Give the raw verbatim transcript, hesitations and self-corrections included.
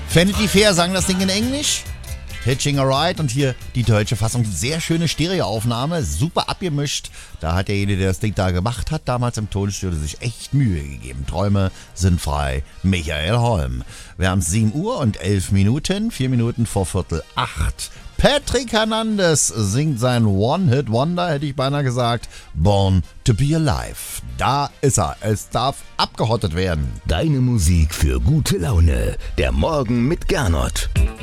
Vanity Fair sang das Ding in Englisch. Hitching a Ride und hier die deutsche Fassung. Sehr schöne Stereoaufnahme, super abgemischt. Da hat derjenige, der das Ding da gemacht hat, damals im Tonstudio sich echt Mühe gegeben. Träume sind frei. Michael Holm. Wir haben sieben Uhr und elf Minuten, vier Minuten vor Viertel acht. Patrick Hernandez singt sein One-Hit-Wonder, hätte ich beinahe gesagt, Born to be Alive. Da ist er. Es darf abgehottet werden. Deine Musik für gute Laune. Der Morgen mit Gernot.